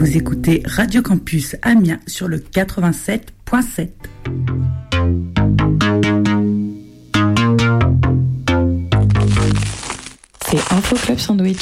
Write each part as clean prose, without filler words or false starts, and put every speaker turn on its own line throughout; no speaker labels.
Vous écoutez Radio Campus Amiens sur le 87.7.
C'est Info Club Sandwich.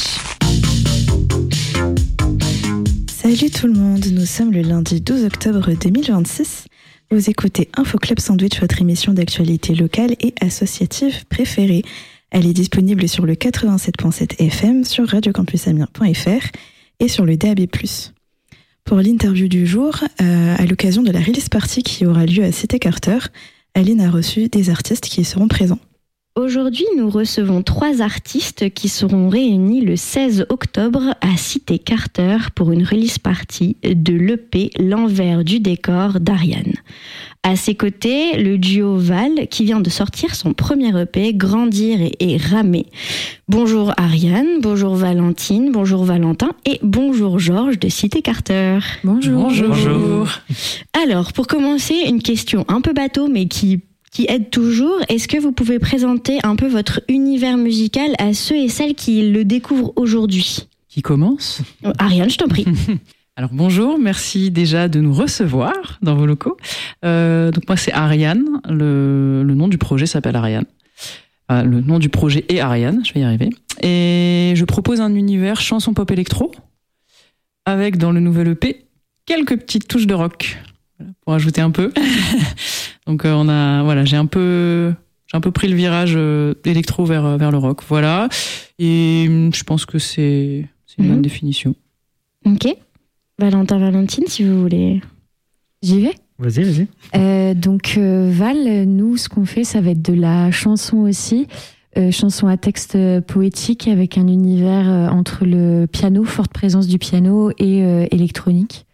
Salut tout le monde, nous sommes le lundi 12 octobre 2026. Vous écoutez Info Club Sandwich, votre émission d'actualité locale et associative préférée. Elle est disponible sur le 87.7 FM, sur radiocampusamiens.fr et sur le DAB+. Pour l'interview du jour, à l'occasion de la release party qui aura lieu à Cité Carter, Aline a reçu des artistes qui y seront présents.
Aujourd'hui, nous recevons 3 artistes qui seront réunis le 16 octobre à Cité Carter pour une release party de l'EP L'envers du décor d'Ariane. À ses côtés, le duo Val qui vient de sortir son premier EP Grandir et ramer. Bonjour Ariane, bonjour Valentine, bonjour Valentin et bonjour Georges de Cité Carter.
Bonjour.
Bonjour.
Alors, pour commencer, une question un peu bateau mais qui aide toujours. Est-ce que vous pouvez présenter un peu votre univers musical à ceux et celles qui le découvrent aujourd'hui ?
Qui commence ?
Ariane, je t'en prie.
Alors bonjour, merci déjà de nous recevoir dans vos locaux. Donc moi c'est Ariane, le nom du projet s'appelle Ariane. Le nom du projet est Ariane, je vais y arriver. Et je propose un univers chanson pop électro, avec dans le nouvel EP quelques petites touches de rock, pour ajouter un peu. Donc j'ai un peu pris le virage électro vers le rock, voilà. Et je pense que c'est une bonne définition.
Ok. Valentin, Valentine, si vous voulez.
J'y vais ?
Vas-y.
Donc Val, nous, ce qu'on fait, ça va être de la chanson aussi. Chanson à texte poétique avec un univers entre le piano, forte présence du piano et électronique.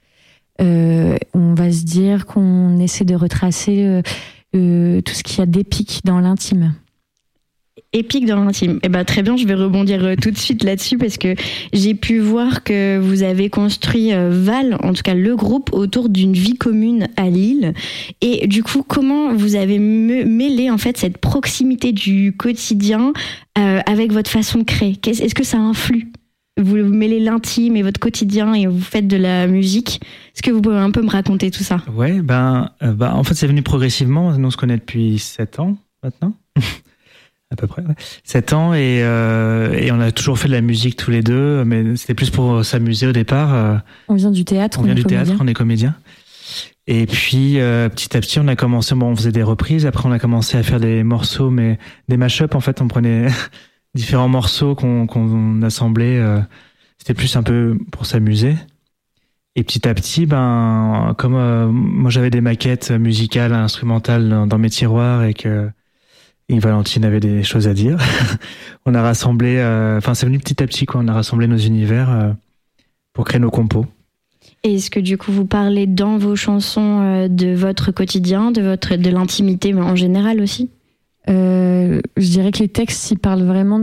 On va se dire qu'on essaie de retracer tout ce qu'il y a d'épique dans l'intime.
Épique dans l'intime. Eh ben, très bien, je vais rebondir tout de suite là-dessus parce que j'ai pu voir que vous avez construit Val, en tout cas le groupe, autour d'une vie commune à Lille. Et du coup, comment vous avez mêlé en fait cette proximité du quotidien avec votre façon de créer ? Est-ce que ça influe ? Vous mêlez l'intime et votre quotidien et vous faites de la musique. Est-ce que vous pouvez un peu me raconter tout ça ?
Ouais, en fait, c'est venu progressivement. Nous, on se connaît depuis 7 ans maintenant. À peu près, ouais. 7 ans et on a toujours fait de la musique tous les deux, mais c'était plus pour s'amuser au départ.
On vient du théâtre,
on est comédien. Et puis petit à petit, on a commencé, on faisait des reprises. Après, on a commencé à faire des morceaux, mais des mash-up. En fait, on prenait différents morceaux qu'on assemblait. C'était plus un peu pour s'amuser. Et petit à petit, comme moi j'avais des maquettes musicales, instrumentales dans mes tiroirs et Valentine avait des choses à dire. On a rassemblé, c'est venu petit à petit, quoi. On a rassemblé nos univers pour créer nos compos.
Et est-ce que du coup vous parlez dans vos chansons de votre quotidien, de l'intimité, mais en général aussi ?
Je dirais que les textes, ils parlent vraiment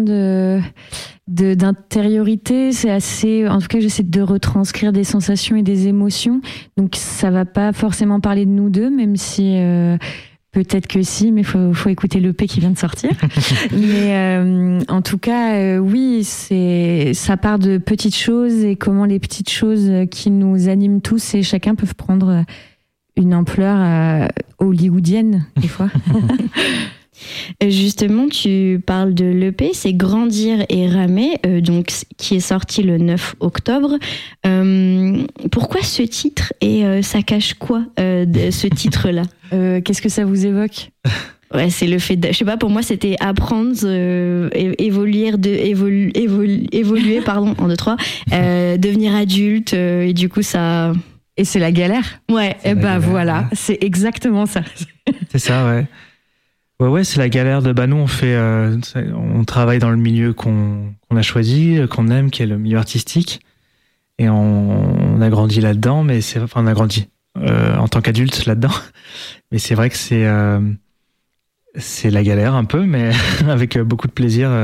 d'intériorité. C'est assez, en tout cas, j'essaie de retranscrire des sensations et des émotions. Donc ça va pas forcément parler de nous deux, même si peut-être que si, mais faut écouter l'EP qui vient de sortir. Mais en tout cas, oui, ça part de petites choses et comment les petites choses qui nous animent tous et chacun peuvent prendre une ampleur hollywoodienne des fois.
Justement, tu parles de l'EP, c'est Grandir et ramer, donc qui est sorti le 9 octobre. Pourquoi ce titre et ça cache quoi ce titre-là ?
Qu'est-ce que ça vous évoque ?
Ouais, c'est le fait je sais pas, pour moi c'était apprendre, évoluer, pardon, 1, 2, 3, devenir adulte, et du coup ça...
Et c'est la galère ? Ouais, et voilà, c'est exactement ça.
C'est ça, ouais. Ouais, c'est la galère de nous on travaille dans le milieu qu'on a choisi, qu'on aime, qui est le milieu artistique, et on a grandi là-dedans, mais on a grandi en tant qu'adulte là-dedans, mais c'est vrai que c'est la galère un peu, mais avec beaucoup de plaisir.